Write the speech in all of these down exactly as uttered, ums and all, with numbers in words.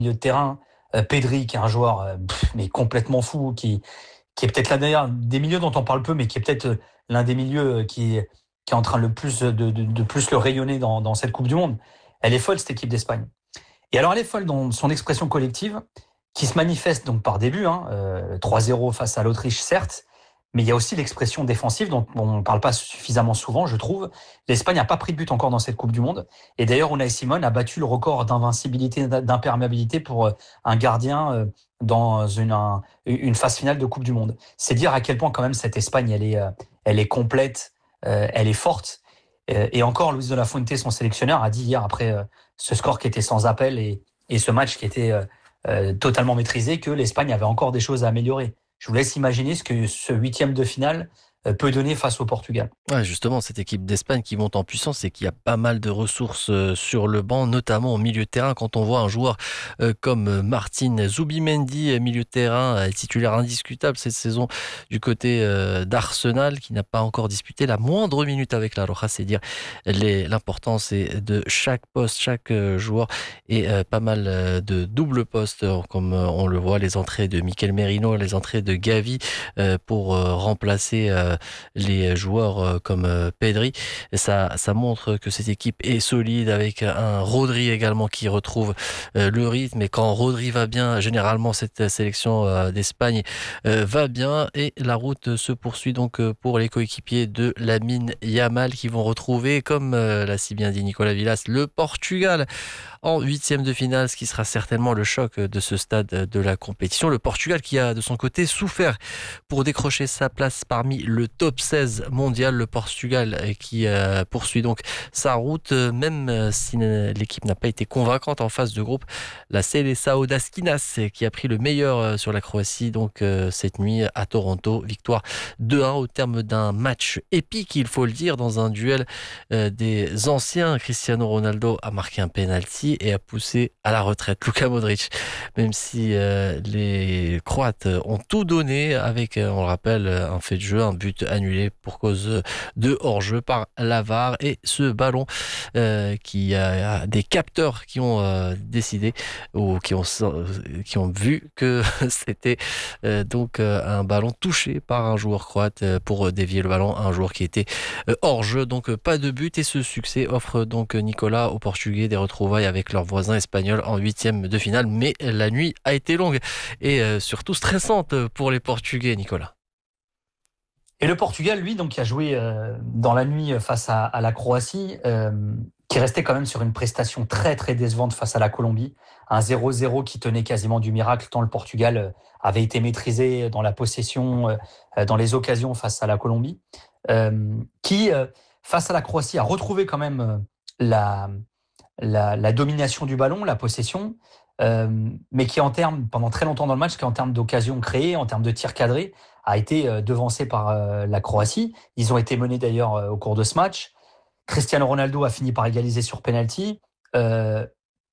milieu de terrain, euh, Pedri, qui est un joueur euh, pff, mais complètement fou, qui, qui est peut-être l'un d'ailleurs des milieux dont on parle peu, mais qui est peut-être euh, l'un des milieux euh, qui, est- qui est en train le plus de, de, de plus le rayonner dans, dans cette Coupe du Monde. Elle est folle, cette équipe d'Espagne. Et alors, elle est folle dans son expression collective, qui se manifeste donc par début, hein, euh, trois zéro face à l'Autriche, certes, mais il y a aussi l'expression défensive dont on ne parle pas suffisamment souvent, je trouve. L'Espagne n'a pas pris de but encore dans cette Coupe du Monde. Et d'ailleurs, Unai Simon a battu le record d'invincibilité, d'imperméabilité pour euh, un gardien euh, dans une, un- une phase finale de Coupe du Monde. C'est dire à quel point quand même cette Espagne, elle est, euh, elle est complète, euh, elle est forte. Euh, Et encore, Luis de la Fuente, son sélectionneur, a dit hier, après euh, ce score qui était sans appel et, et ce match qui était euh, euh, totalement maîtrisé, que l'Espagne avait encore des choses à améliorer. Je vous laisse imaginer ce que ce huitième de finale euh, peut donner face au Portugal. Ouais, justement, cette équipe d'Espagne qui monte en puissance, c'est qu'il y a pas mal de ressources euh, sur le banc, notamment au milieu de terrain. Quand on voit un joueur euh, comme euh, Martin Zubimendi, euh, milieu de terrain, euh, titulaire indiscutable cette saison du côté euh, d'Arsenal, qui n'a pas encore disputé la moindre minute avec la Roja, c'est dire les- l'importance est de chaque poste, chaque euh, joueur, et euh, pas mal euh, de doubles postes, euh, comme euh, on le voit, les entrées de Mikel Merino, les entrées de Gavi euh, pour euh, remplacer euh, les joueurs euh, comme euh, Pedri. Et ça, ça montre que cette équipe est solide avec un Rodri également qui retrouve euh, le rythme. Et quand Rodri va bien, généralement cette sélection euh, d'Espagne euh, va bien et la route se poursuit donc euh, pour les coéquipiers de Lamine Yamal qui vont retrouver, comme euh, l'a si bien dit Nicolas Villas, le Portugal en huitième de finale, ce qui sera certainement le choc de ce stade de la compétition. Le Portugal qui a de son côté souffert pour décrocher sa place parmi le top seize mondial. Le Portugal qui euh, poursuit donc sa route, même si l'équipe n'a pas été convaincante en phase de groupe. La Seleção das Quinas qui a pris le meilleur sur la Croatie donc euh, cette nuit à Toronto. Victoire deux un au terme d'un match épique, il faut le dire, dans un duel euh, des anciens. Cristiano Ronaldo a marqué un penalty et a poussé à la retraite Luka Modric, même si euh, les Croates ont tout donné avec, euh, on le rappelle, un fait de jeu, un but annulé pour cause de hors-jeu par la V A R et ce ballon euh, qui a, a des capteurs qui ont euh, décidé ou qui ont, qui ont vu que c'était euh, donc euh, un ballon touché par un joueur croate euh, pour dévier le ballon à un joueur qui était euh, hors-jeu, donc euh, pas de but et ce succès offre donc Nicolas aux Portugais des retrouvailles avec leurs voisins espagnols en huitième de finale, mais la nuit a été longue et euh, surtout stressante pour les Portugais, Nicolas. Et le Portugal, lui, donc, qui a joué euh, dans la nuit face à, à la Croatie, euh, qui restait quand même sur une prestation très, très décevante face à la Colombie. Un zéro zéro qui tenait quasiment du miracle, tant le Portugal euh, avait été maîtrisé dans la possession, euh, dans les occasions face à la Colombie. Euh, qui, euh, face à la Croatie, a retrouvé quand même euh, la, la, la domination du ballon, la possession, euh, mais qui en termes, pendant très longtemps dans le match, qui en termes d'occasions créées, en termes de tirs cadrés, a été euh, devancé par euh, la Croatie. Ils ont été menés d'ailleurs euh, au cours de ce match. Cristiano Ronaldo a fini par égaliser sur penalty. Euh,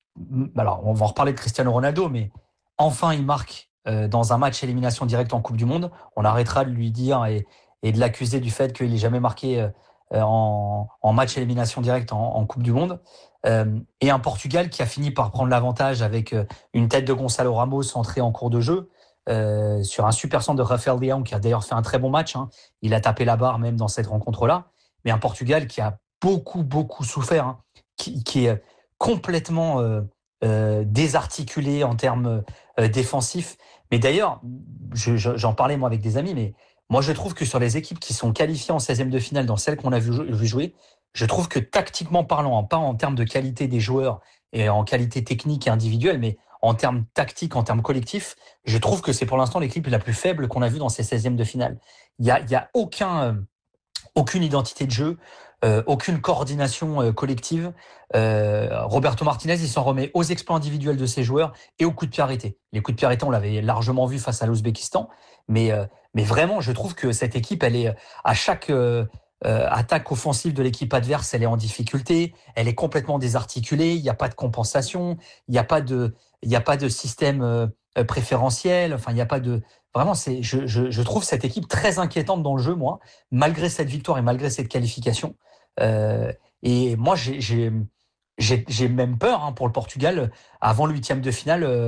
alors, on va en reparler de Cristiano Ronaldo, mais enfin, il marque euh, dans un match élimination directe en Coupe du Monde. On arrêtera de lui dire et, et de l'accuser du fait qu'il n'ait jamais marqué euh, en, en match élimination directe en, en Coupe du Monde. Euh, et un Portugal qui a fini par prendre l'avantage avec euh, une tête de Gonçalo Ramos entrée en cours de jeu euh, sur un super centre de Rafael Leão qui a d'ailleurs fait un très bon match. Hein. Il a tapé la barre même dans cette rencontre-là. Mais un Portugal qui a beaucoup, beaucoup souffert, hein, qui, qui est complètement euh, euh, désarticulé en termes euh, défensifs. Mais d'ailleurs, je, je, j'en parlais moi avec des amis, mais moi je trouve que sur les équipes qui sont qualifiées en seizième de finale, dans celles qu'on a vu, vu jouer, je trouve que tactiquement parlant, pas en termes de qualité des joueurs et en qualité technique et individuelle, mais en termes tactiques, en termes collectifs, je trouve que c'est pour l'instant l'équipe la plus faible qu'on a vue dans ces seizièmes de finale. Il y a, il y a aucun... Euh, aucune identité de jeu, euh, aucune coordination euh, collective. Euh, Roberto Martinez, il s'en remet aux exploits individuels de ses joueurs et aux coups de pied arrêtés. Les coups de pied arrêtés, on l'avait largement vu face à l'Ouzbékistan, mais euh, mais vraiment, je trouve que cette équipe, elle est à chaque euh, euh, attaque offensive de l'équipe adverse, elle est en difficulté, elle est complètement désarticulée. Il n'y a pas de compensation, il n'y a pas de il n'y a pas de système euh, préférentiel. Enfin, il n'y a pas de vraiment. C'est je, je je trouve cette équipe très inquiétante dans le jeu, moi, malgré cette victoire et malgré cette qualification. Euh, et moi, j'ai, j'ai, j'ai, j'ai même peur hein, pour le Portugal. Avant le huitième de finale,